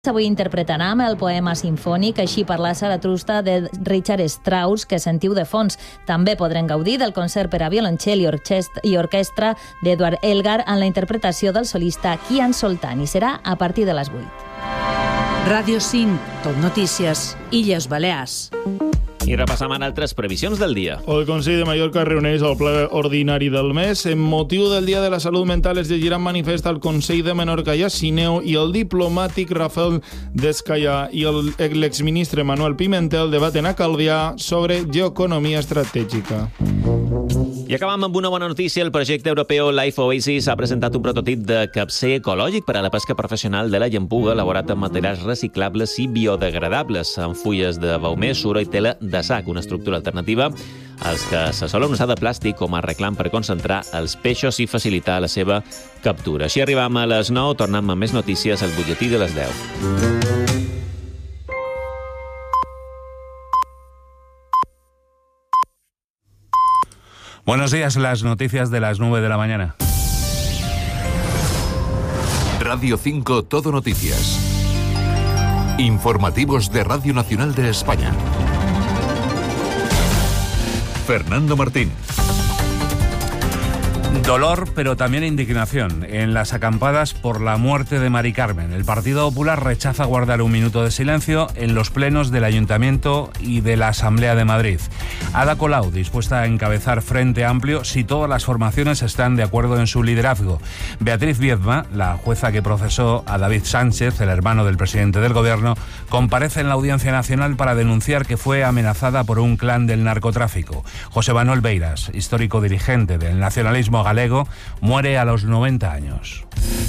Avui interpretarem el poema sinfònic Així parla Zaratrusta de Richard Strauss, que sentiu de fons. També podrem gaudir del concert per a violoncel i orquestra d'Edward Elgar en la interpretació del solista Kian Soltani. Serà a partir de les 8. Ràdio 5, Tot Notícies, Illes Balears. I repassam ara altres previsions del dia. El Consell de Mallorca reuneix el ple ordinari del mes. En motiu del Dia de la Salut Mental es llegiran manifest al Consell de Menorca i a Sineu, i el diplomàtic Rafael Descallà i l'exministre Manuel Pimentel debaten a Calvià sobre geoeconomia estratègica. I acabam amb una bona notícia. El projecte europeu Life Oasis ha presentat un prototip de capcer ecològic per a la pesca professional de la llampuga, elaborat amb materials reciclables i biodegradables, amb fulles de baumé, suro i tela de sac, una estructura alternativa als que se solen usar de plàstic com a reclam per concentrar els peixos i facilitar la seva captura. Així arribam a les 9, tornem amb més notícies al butlletí de les 10. Buenos días, las noticias de las 9 de la mañana. Radio 5 Todo Noticias. Informativos de Radio Nacional de España. Fernando Martín. Dolor, pero también indignación en las acampadas por la muerte de Mari Carmen. El Partido Popular rechaza guardar un minuto de silencio en los plenos del Ayuntamiento y de la Asamblea de Madrid. Ada Colau, dispuesta a encabezar Frente Amplio si todas las formaciones están de acuerdo en su liderazgo. Beatriz Viedma, la jueza que procesó a David Sánchez, el hermano del presidente del Gobierno, comparece en la Audiencia Nacional para denunciar que fue amenazada por un clan del narcotráfico. José Manuel Beiras, histórico dirigente del nacionalismo galego, muere a los 90 años.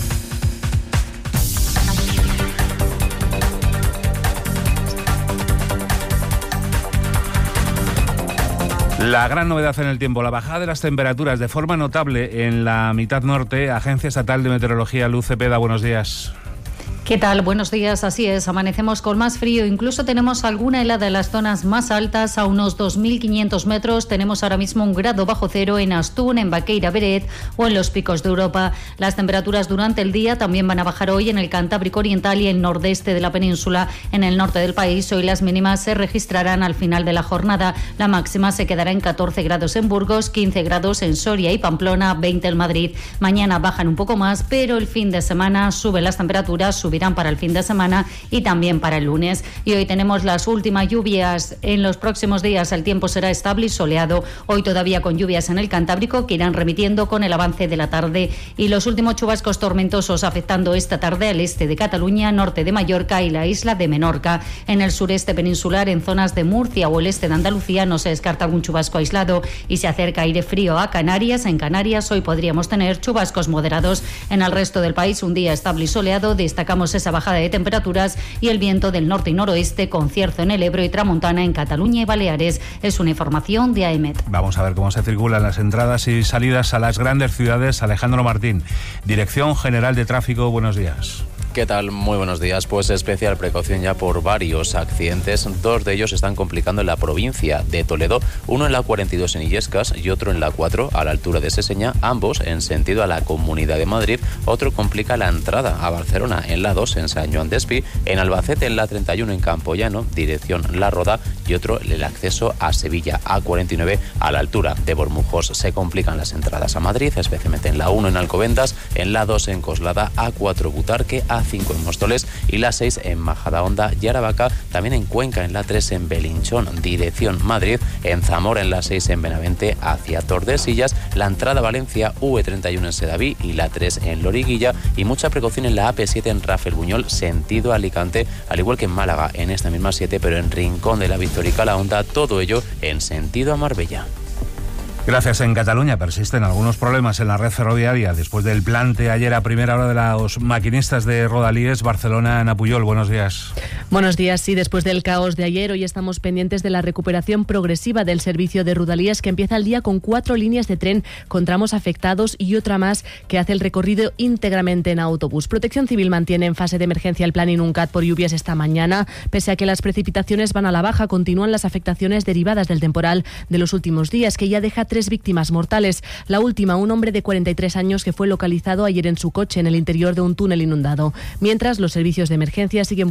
La gran novedad en el tiempo, la bajada de las temperaturas de forma notable en la mitad norte. Agencia Estatal de Meteorología, Luz Cepeda, buenos días. ¿Qué tal? Buenos días, así es, amanecemos con más frío, incluso tenemos alguna helada en las zonas más altas, a unos 2.500 metros, tenemos ahora mismo 1 grado bajo cero en Astún, en Baqueira Beret o en los Picos de Europa. Las temperaturas durante el día también van a bajar hoy en el Cantábrico Oriental y el nordeste de la península. En el norte del país hoy las mínimas se registrarán al final de la jornada, la máxima se quedará en 14 grados en Burgos, 15 grados en Soria y Pamplona, 20 en Madrid. Mañana bajan un poco más, pero el fin de semana suben las temperaturas, subirán para el fin de semana y también para el lunes. Y hoy tenemos las últimas lluvias. En los próximos días el tiempo será estable y soleado. Hoy todavía con lluvias en el Cantábrico que irán remitiendo con el avance de la tarde. Y los últimos chubascos tormentosos afectando esta tarde al este de Cataluña, norte de Mallorca y la isla de Menorca. En el sureste peninsular, en zonas de Murcia o el este de Andalucía, no se descarta algún chubasco aislado y se acerca aire frío a Canarias. En Canarias hoy podríamos tener chubascos moderados. En el resto del país un día estable y soleado. Destacamos esa bajada de temperaturas y el viento del norte y noroeste con cierzo en el Ebro y tramontana en Cataluña y Baleares. Es una información de AEMET. Vamos a ver cómo se circulan las entradas y salidas a las grandes ciudades. Alejandro Martín, Dirección General de Tráfico, buenos días. ¿Qué tal? Muy buenos días. Pues especial precaución ya por varios accidentes. 2 de ellos están complicando en la provincia de Toledo. Uno en la 42 en Illescas y otro en la 4 a la altura de Seseña. Ambos en sentido a la Comunidad de Madrid. Otro complica la entrada a Barcelona en la 2 en San Joan d'Espí. En Albacete en la 31 en Campoyano, dirección La Roda. Y otro el acceso a Sevilla, A49 a la altura de Bormujos. Se complican las entradas a Madrid, especialmente en la 1 en Alcobendas, en la 2 en Coslada, A4 Butarque, A5 en Móstoles y la 6 en Majadahonda y Aravaca, también en Cuenca en la 3 en Belinchón, dirección Madrid, en Zamora en la 6 en Benavente hacia Tordesillas, la entrada a Valencia V31 en Sedaví y la 3 en Loriguilla, y mucha precaución en la AP7 en Rafael Buñol, sentido Alicante, al igual que en Málaga en esta misma 7, pero en Rincón de la Victoria y Calahonda, todo ello en sentido a Marbella. Gracias. En Cataluña persisten algunos problemas en la red ferroviaria después del plante ayer a primera hora de los maquinistas de Rodalies Barcelona-Napuyol. Buenos días. Buenos días. Sí, después del caos de ayer, hoy estamos pendientes de la recuperación progresiva del servicio de Rodalies, que empieza el día con 4 líneas de tren con tramos afectados y otra más que hace el recorrido íntegramente en autobús. Protección Civil mantiene en fase de emergencia el plan Inuncat por lluvias esta mañana. Pese a que las precipitaciones van a la baja, continúan las afectaciones derivadas del temporal de los últimos días, que ya deja 3 víctimas mortales. La última, un hombre de 43 años que fue localizado ayer en su coche en el interior de un túnel inundado. Mientras, los servicios de emergencia siguen